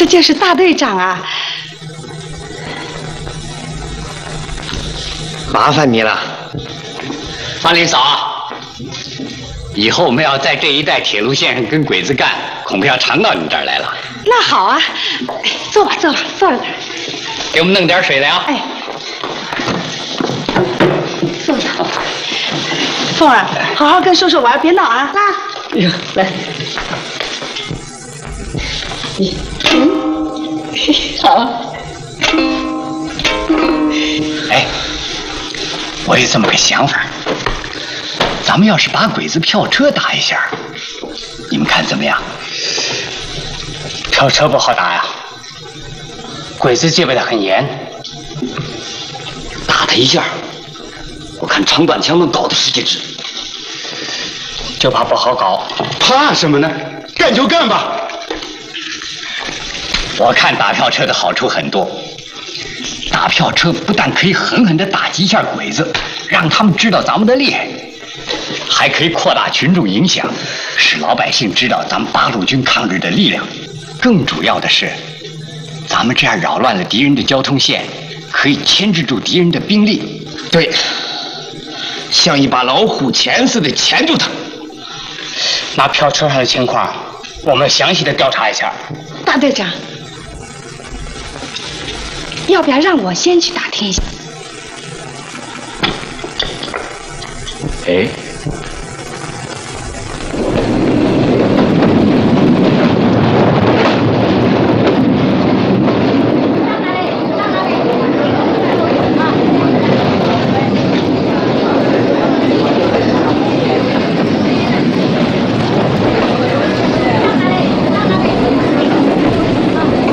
这就是大队长啊！ 麻烦你了， 方林嫂。以后我们要在这一带铁路线上跟鬼子干，恐怕要常到你这儿来了。 那好啊，坐吧，坐吧，坐这儿。 给我们弄点水来啊！ 哎，坐着。凤儿，好好跟叔叔玩，别闹啊！来， 哎呀，来， 好。 哎，我有这么个想法，咱们要是把鬼子票车打一下，你们看怎么样？ 票车不好打呀，鬼子戒备得很严。 打他一下，我看长短枪能搞得使劲直。 就怕不好搞。 怕什么呢？干就干吧。 我看打票车的好处很多。打票车不但可以狠狠地打击一下鬼子，让他们知道咱们的厉害，还可以扩大群众影响，使老百姓知道咱们八路军抗日的力量。更主要的是，咱们这样扰乱了敌人的交通线，可以牵制住敌人的兵力。 对，像一把老虎钳似的钳住他。 那票车上的情况，我们详细的调查一下。 大队长，要不要让我先去打听一下？ 哎。